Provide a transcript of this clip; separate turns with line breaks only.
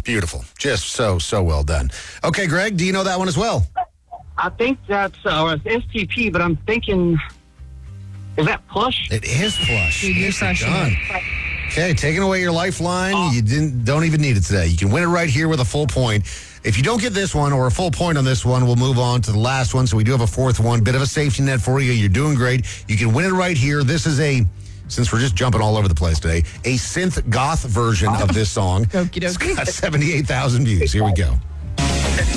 Beautiful. Just so well done. Okay, Greg, do you know that one as well?
I think that's STP, but I'm thinking, is that Plush?
It is Plush.
You're crushing it.
Okay, taking away your lifeline. You don't even need it today. You can win it right here with a full point. If you don't get this one or a full point on this one, we'll move on to the last one. So we do have a fourth one. Bit of a safety net for you. You're doing great. You can win it right here. This is since we're just jumping all over the place today, a synth goth version of this song.
Okie dokie.
It's got 78,000 views. Here we go.